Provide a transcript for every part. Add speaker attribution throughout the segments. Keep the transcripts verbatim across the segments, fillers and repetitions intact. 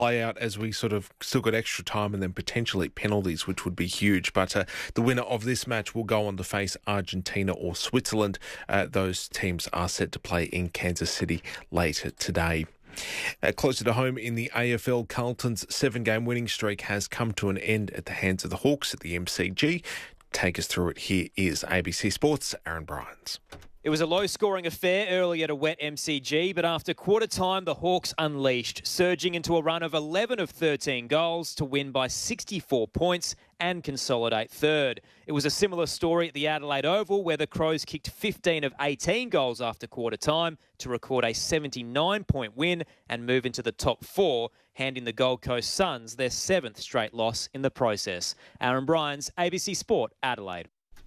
Speaker 1: play out as we sort of still got extra time and then potentially penalties, which would be huge. But uh, the winner of this match will go on to face Argentina or Switzerland. Uh, those teams are set to play in Kansas City later today. Uh, closer to home in the A F L, Carlton's seven-game winning streak has come to an end at the hands of the Hawks at the M C G. Take us through it. Here is A B C Sports' Aaron Bryans.
Speaker 2: It was a low-scoring affair early at a wet M C G, but after quarter time, the Hawks unleashed, surging into a run of eleven of thirteen goals to win by sixty-four points and consolidate third. It was a similar story at the Adelaide Oval, where the Crows kicked fifteen of eighteen goals after quarter time to record a seventy-nine point win and move into the top four, handing the Gold Coast Suns their seventh straight loss in the process. Aaron Bryans, A B C Sport, Adelaide.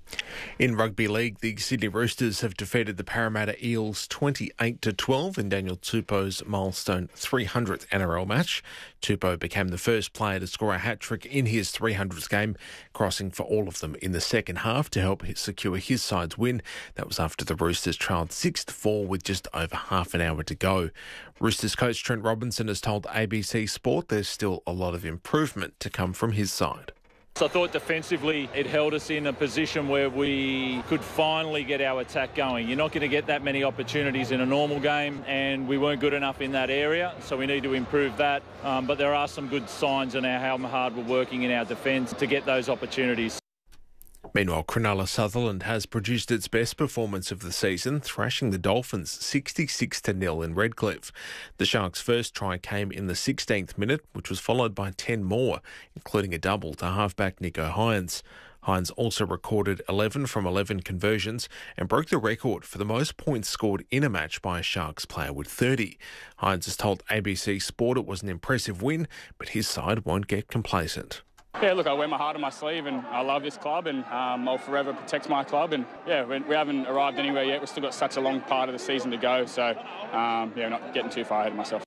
Speaker 1: In rugby league, the Sydney Roosters have defeated the Parramatta Eels twenty-eight to twelve in Daniel Tupou's milestone three hundredth N R L match. Tupou became the first player to score a hat-trick in his three hundredth game, crossing for all of them in the second half to help secure his side's win. That was after the Roosters trailed six to four with just over half an hour to go. Roosters coach Trent Robinson has told A B C Sport there's still a lot of improvement to come from his side.
Speaker 3: So I thought defensively it held us in a position where we could finally get our attack going. You're not going to get that many opportunities in a normal game, and we weren't good enough in that area, so we need to improve that. Um, but there are some good signs in our how hard we're working in our defence to get those opportunities.
Speaker 1: Meanwhile, Cronulla Sutherland has produced its best performance of the season, thrashing the Dolphins sixty-six to nil in Redcliffe. The Sharks' first try came in the sixteenth minute, which was followed by ten more, including a double to halfback Nico Hines. Hines also recorded eleven from eleven conversions and broke the record for the most points scored in a match by a Sharks player with thirty. Hines has told A B C Sport it was an impressive win, but his side won't get complacent.
Speaker 4: Yeah, look, I wear my heart on my sleeve and I love this club and um, I'll forever protect my club. And, yeah, we, we haven't arrived anywhere yet. We've still got such a long part of the season to go. So, um, yeah, not getting too far ahead of myself.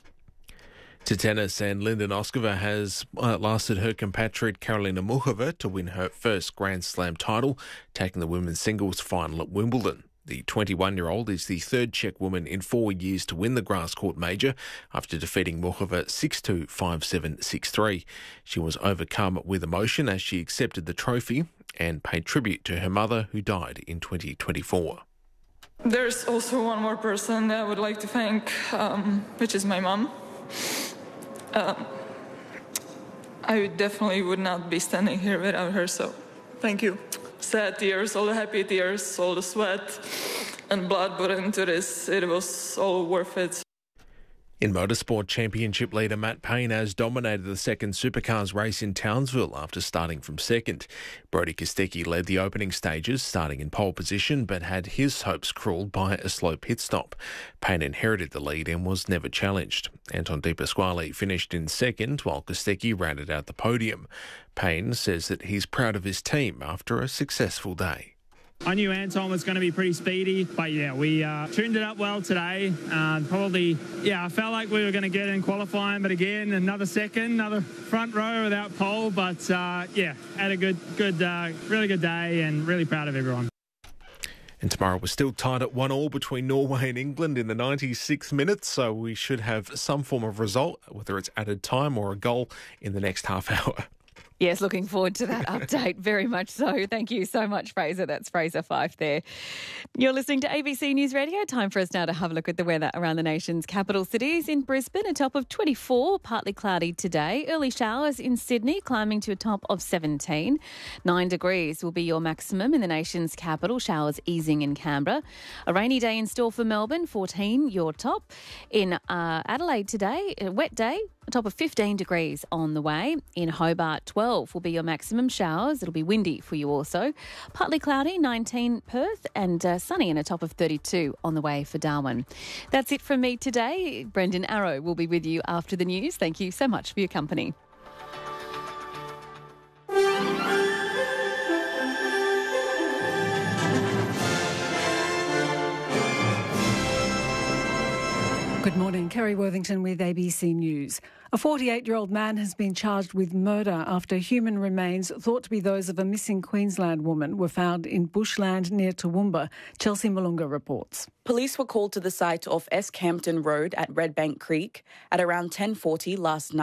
Speaker 1: To tennis, and Linda Noskova has uh, lasted her compatriot Karolina Muchova to win her first Grand Slam title, taking the women's singles final at Wimbledon. The twenty-one-year-old is the third Czech woman in four years to win the grass court major after defeating Muchova six two, five seven, six three. She was overcome with emotion as she accepted the trophy and paid tribute to her mother, who died in twenty twenty-four.
Speaker 5: There's also one more person that I would like to thank, um, which is my mom. Um, I definitely would not be standing here without her, so thank you. Sad tears, all the happy tears, all the sweat and blood put into this. It was all worth it.
Speaker 1: In motorsport, championship leader Matt Payne has dominated the second Supercars race in Townsville after starting from second. Brodie Kostecki led the opening stages, starting in pole position, but had his hopes cruelled by a slow pit stop. Payne inherited the lead and was never challenged. Anton De Pasquale finished in second, while Kostecki rounded out the podium. Payne says that he's proud of his team after a successful day.
Speaker 6: I knew Anton was going to be pretty speedy, but yeah, we uh, tuned it up well today. Uh, probably, yeah, I felt like we were going to get in qualifying, but again, another second, another front row without pole. But uh, yeah, had a good, good, uh, really good day, and really proud of everyone.
Speaker 1: And tomorrow we're still tied at one all between Norway and England in the ninety-sixth minute, so we should have some form of result, whether it's added time or a goal, in the next half hour.
Speaker 7: Yes, looking forward to that update, very much so. Thank you so much, Fraser. That's Fraser Fife there. You're listening to A B C News Radio. Time for us now to have a look at the weather around the nation's capital cities. In Brisbane, a top of twenty-four, partly cloudy today. Early showers in Sydney, climbing to a top of seventeen. Nine degrees will be your maximum in the nation's capital. Showers easing in Canberra. A rainy day in store for Melbourne, fourteen, your top. In uh, Adelaide today, a wet day. A top of fifteen degrees on the way. In Hobart, twelve will be your maximum showers. It'll be windy for you also. Partly cloudy, nineteen Perth, and uh, sunny and a top of thirty-two on the way for Darwin. That's it from me today. Brendan Arrow will be with you after the news. Thank you so much for your company.
Speaker 8: Good morning, Kerry Worthington with A B C News. A forty-eight-year-old man has been charged with murder after human remains thought to be those of a missing Queensland woman were found in bushland near Toowoomba. Chelsea Malunga reports.
Speaker 9: Police were called to the site of Esk Hampton Road at Red Bank Creek at around ten forty last night.